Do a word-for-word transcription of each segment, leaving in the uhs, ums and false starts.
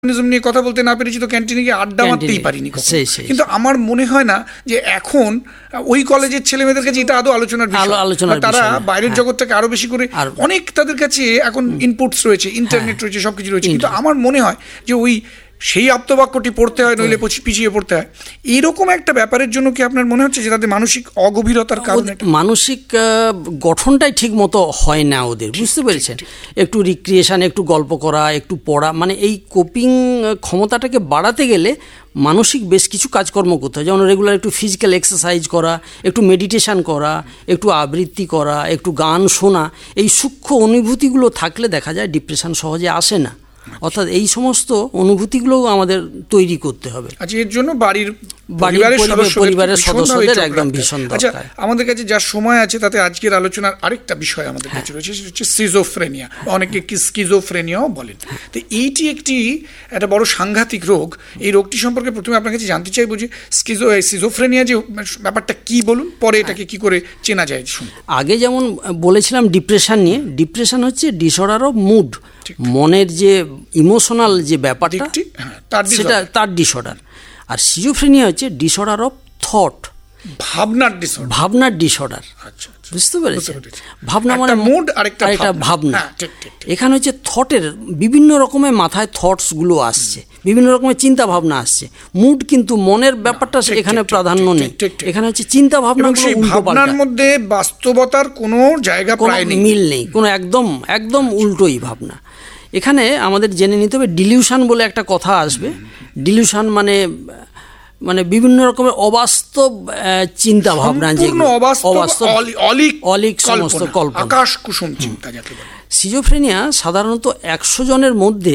নিয়ে কথা বলতে না পেরেছি তো ক্যান্টিনে গিয়ে আড্ডা মারতেই পারিনি, কিন্তু আমার মনে হয় না যে এখন ওই কলেজের ছেলে মেয়েদের কাছে এটা আদৌ আলোচনার বিষয়। তারা বাইরের জগৎটাকে আরো বেশি করে অনেক, তাদের কাছে এখন ইনপুটস রয়েছে, ইন্টারনেট রয়েছে, সবকিছু রয়েছে, কিন্তু আমার মনে হয় যে ওই সেই আপ্তবাক্যটি পড়তে হয়, নইলে পিছিয়ে পড়তে হয়। এইরকম একটা ব্যাপারের জন্য কি আপনার মনে হচ্ছে যে তাদের মানসিক অগভীরতার কারণে মানসিক গঠনটাই ঠিক মতো হয় না ওদের, বুঝতে পেরেছেন? একটু রিক্রিয়েশন, একটু গল্প করা, একটু পড়া, মানে এই কোপিং ক্ষমতাটাকে বাড়াতে গেলে মানসিক বেশ কিছু কাজকর্ম করতে হয়, যেমন রেগুলার একটু ফিজিক্যাল এক্সারসাইজ করা, একটু মেডিটেশন করা, একটু আবৃত্তি করা, একটু গান শোনা। এই সূক্ষ্ম অনুভূতিগুলো থাকলে দেখা যায় ডিপ্রেশন সহজে আসে না। অর্থাৎ এই সমস্ত অনুভূতিগুলোও আমাদের তৈরি করতে হবে। আচ্ছা, এর জন্য বাড়ির পরিবারের সদস্যদের একদম ভীষণ দরকার। আচ্ছা, আমাদের কাছে যা সময় আছে তাতে আজকের আলোচনার আরেকটা বিষয় আমাদের কাছে রয়েছে, সেটা হচ্ছে সিজোফ্রেনিয়া, অনেকে স্কিজোফ্রেনিয়াও বলেন। তো এইটি একটি একটা বড় সাংঘাতিক রোগ। এই রোগটি সম্পর্কে প্রথমে আপনার কাছে জানতে চাইবো যে স্কিজো সিজোফ্রেনিয়া যে ব্যাপারটা কি বলুন, পরে এটাকে কি করে চেনা যায় শুনুন। আগে যেমন বলেছিলাম ডিপ্রেশন নিয়ে, ডিপ্রেশন হচ্ছে ডিসঅর্ডার অফ মুড, মনের যে ইমোশনাল যে ব্যাপারটা সেটা তার ডিসঅর্ডার। আর সিজোফ্রেনিয়া হচ্ছে ডিসঅর্ডার অফ থট, ভাবনার ডিসঅর্ডার, ভাবনার ডিসঅর্ডার। আচ্ছা, বুঝতে পেরেছেন? ভাবনা মানে মুড আর একটা ভাবনা। এখানে হচ্ছে থটের বিভিন্ন রকমের মাথায় থটসগুলো আসছে, বিভিন্ন রকমের চিন্তা ভাবনা আসছে। মুড কিন্তু মনের ব্যাপারটা এখানে প্রাধান্য নেই, এখানে হচ্ছে চিন্তা ভাবনা, ভাবনার মধ্যে বাস্তবতার কোনো জায়গা প্রায় নেই, মিল নেই, কোনো একদম একদম উল্টোই ভাবনা। এখানে আমাদের জেনে নিতে হবে ডিলিউশন বলে একটা কথা আসবে। ডিলিউশন মানে মানে বিভিন্ন রকমের অবাস্তব চিন্তা ভাবনা, যেগুলো অবাস্তব, অলিক সমস্ত কল্পনা, আকাশ কুসুম চিন্তা যাকে বলে। সিজোফ্রেনিয়া সাধারণত একশো জনের মধ্যে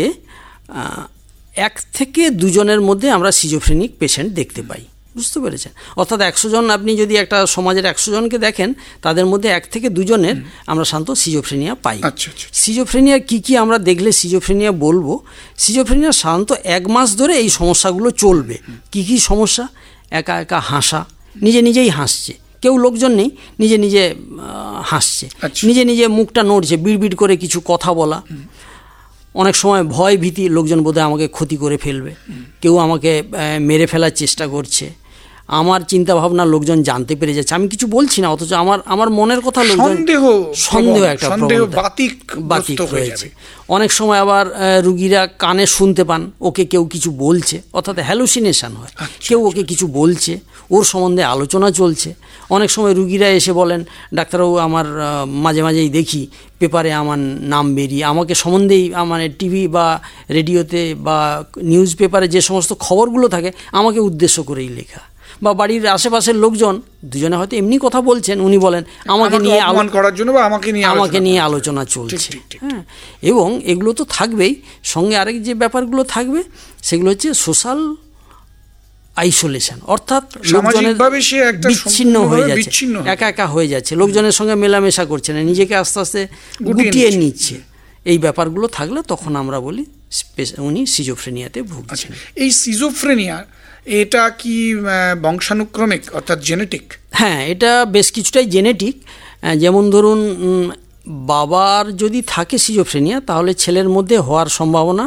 এক থেকে দুজনের মধ্যে আমরা সিজোফ্রেনিক পেশেন্ট দেখতে পাই, বুঝতে পেরেছেন? অর্থাৎ একশো জন, আপনি যদি একটা সমাজের একশো জনকে দেখেন, তাদের মধ্যে এক থেকে দুজনের আমরা সাধারণত সিজোফ্রেনিয়া পাই। সিজোফ্রেনিয়া কি কি আমরা দেখলে সিজোফ্রেনিয়া বলবো? সিজোফ্রেনিয়া সাধারণত এক মাস ধরে এই সমস্যাগুলো চলবে। কি কি সমস্যা? একা একা হাসা, নিজে নিজেই হাসছে, কেউ লোকজন নেই, নিজে নিজে হাসছে, নিজে নিজে মুখটা নড়ছে, বিড়বিড় করে কিছু কথা বলা, অনেক সময় ভয় ভীতি, লোকজন বোধহয় আমাকে ক্ষতি করে ফেলবে, কেউ আমাকে মেরে ফেলার চেষ্টা করছে, আমার চিন্তা ভাবনা লোকজন জানতে পেরে যাচ্ছে, আমি কিছু বলছি না অথচ আমার আমার মনের কথা লোকজন সন্দেহ একটা বাতিক হয়েছে। অনেক সময় আবার রুগীরা কানে শুনতে পান ওকে কেউ কিছু বলছে, অর্থাৎ হ্যালুসিনেশন হয়, কেউ ওকে কিছু বলছে, ওর সম্বন্ধে আলোচনা চলছে। অনেক সময় রুগীরা এসে বলেন, ডাক্তারবাবু আমার মাঝে মাঝেই দেখি পেপারে আমার নাম বেরিয়ে, আমাকে সম্বন্ধেই মানে টিভি বা রেডিওতে বা নিউজ পেপারে যে সমস্ত খবরগুলো থাকে আমাকে উদ্দেশ্য করেই লেখা। বা বাড়ির আশেপাশের লোকজন দুজনে হয়তো এমনি কথা বলছেন, উনি বলেন আমাকে নিয়ে করার জন্য বা আমাকে নিয়ে আমাকে নিয়ে আলোচনা চলছে। হ্যাঁ, এবং এগুলো তো থাকবেই, সঙ্গে আরেক যে ব্যাপারগুলো থাকবে সেগুলো হচ্ছে সোশ্যাল আইসোলেশন, অর্থাৎ বিচ্ছিন্ন হয়ে যাচ্ছে, একা একা হয়ে যাচ্ছে, লোকজনের সঙ্গে মেলামেশা করছে না, নিজেকে আস্তে আস্তে গুটিয়ে নিচ্ছে। এই ব্যাপারগুলো থাকলে তখন আমরা বলি উনি সিজোফ্রেনিয়াতে ভুগছেন। এই সিজোফ্রেনিয়া এটা কি বংশানুক্রমিক, অর্থাৎ জেনেটিক? হ্যাঁ, এটা বেশ কিছুটাই জেনেটিক। যেমন ধরুন, বাবার যদি থাকে সিজোফ্রেনিয়া তাহলে ছেলের মধ্যে হওয়ার সম্ভাবনা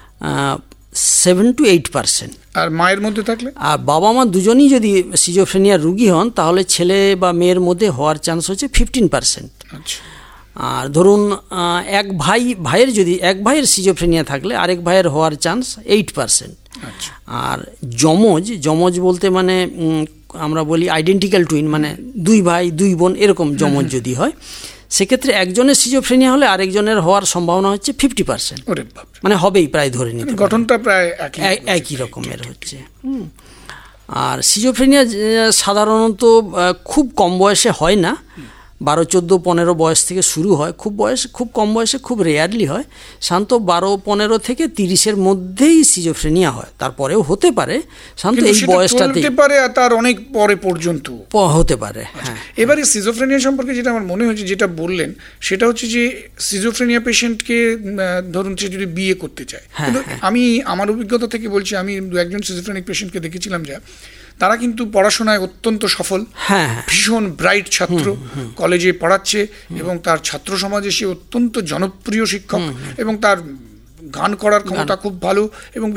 সেভেন টু এইট পার্সেন্ট। আর মায়ের মধ্যে থাকলে? আর বাবা মা দুজনই যদি সিজোফ্রেনিয়ার রুগী হন তাহলে ছেলে বা মেয়ের মধ্যে হওয়ার চান্স হচ্ছে ফিফটিন পার্সেন্ট। আচ্ছা। আর ধরুন এক ভাই ভাইয়ের যদি এক ভাইয়ের সিজোফ্রেনিয়া থাকলে আরেক ভাইয়ের হওয়ার চান্স এইট পার্সেন্ট। আর যমজ যমজ বলতে মানে আমরা বলি আইডেন্টিক্যাল টুইন, মানে দুই ভাই দুই বোন এরকম যমজ যদি হয়, সেক্ষেত্রে একজনের সিজোফ্রেনিয়া হলে আরেকজনের হওয়ার সম্ভাবনা হচ্ছে ফিফটি পার্সেন্ট, মানে হবেই প্রায় ধরে নিতে, গঠনটা প্রায় একই রকমের হচ্ছে। আর সিজোফ্রেনিয়া সাধারণত খুব কম বয়সে হয় না, বারো চোদ্দো পনেরো বয়স থেকে শুরু হয়, খুব বয়স খুব কম বয়সে খুব রেয়ারলি হয়। শান্ত বারো পনেরো থেকে তিরিশের মধ্যেই সিজোফ্রেনিয়া হয়, তারপরেও হতে পারে, শান্ত এই বয়সটাতে হতে পারে, তার অনেক পরে পর্যন্ত হতে পারে। হ্যাঁ, এবারে সিজোফ্রেনিয়া সম্পর্কে যেটা আমার মনে হচ্ছে, যেটা বললেন সেটা হচ্ছে যে সিজোফ্রেনিয়া পেশেন্টকে ধরুন সে যদি বিয়ে করতে চায়, কিন্তু আমি আমার অভিজ্ঞতা থেকে বলছি, আমি একজন সিজোফ্রেনিক পেশেন্টকে দেখেছিলাম যা তারা কিন্তু পড়াশোনায় অত্যন্ত সফল, ভীষণ ব্রাইট ছাত্র, কলেজে পড়াচ্ছে এবং তার ছাত্র সমাজে সে অত্যন্ত জনপ্রিয় শিক্ষক এবং তার গান করার ক্ষমতা খুব ভালো এবং